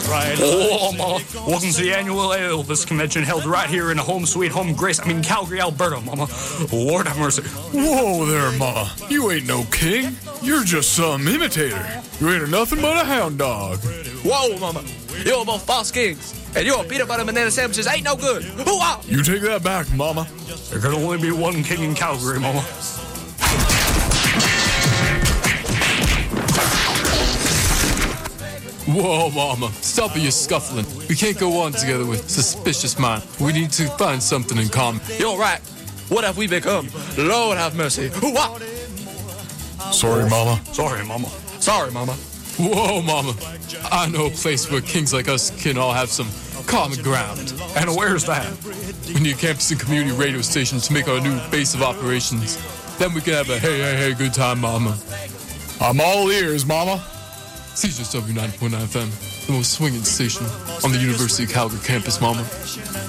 Oh, Mama, welcome to the annual Elvis convention held right here in home sweet home Calgary, Alberta, Mama. Lord have mercy. Whoa there, Mama. You ain't no king. You're just some imitator. You ain't nothing but a hound dog. Whoa, Mama. You're both false kings. And your peanut butter banana sandwiches ain't no good. Hoo-ah! You take that back, Mama. There can only be one king in Calgary, Mama. Whoa, Mama. Stop your scuffling. We can't go on together with suspicious mind. We need to find something in common. You're right. What have we become? Lord have mercy. Hoo-ah! Sorry, Mama. Sorry, Mama. Sorry, Mama. Whoa, Mama. I know a place where kings like us can all have some common ground. And where's that? We need a campus and community radio station to make our new base of operations. Then we can have a hey good time, Mama. I'm all ears, Mama. CJSW 90.9 FM, the most swinging station on the University of Calgary campus, Mama.